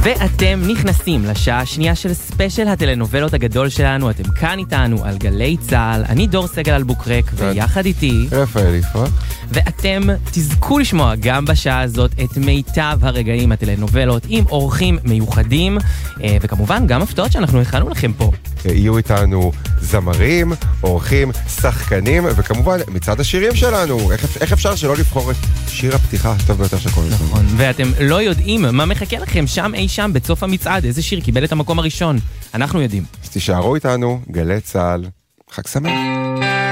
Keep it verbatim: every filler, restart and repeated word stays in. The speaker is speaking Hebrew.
ואתם נכנסים לשעה השנייה של ספיישל הטלנובלות הגדול שלנו. אתם כאן איתנו על גלי צהל. אני דור סגל אלבוקרק, ויחד איתי רפאל יפרח. ואתם תזכו לשמוע גם בשעה הזאת את מיטב הרגעים הטלנובלות עם אורחים מיוחדים, וכמובן גם הפתעות שאנחנו הכנו לכם פה. יהיו איתנו זמרים, אורחים, שחקנים, וכמובן מצד השירים שלנו. איך, איך אפשר שלא לבחור את שיר הפתיחה הטוב ביותר של כל הזמן? נכון, ואתם לא יודעים מה מחכה לכם שם אי שם בצוף המצעד, איזה שיר קיבל את המקום הראשון. אנחנו יודעים. אז תישארו איתנו, גלי צהל, חג שמח.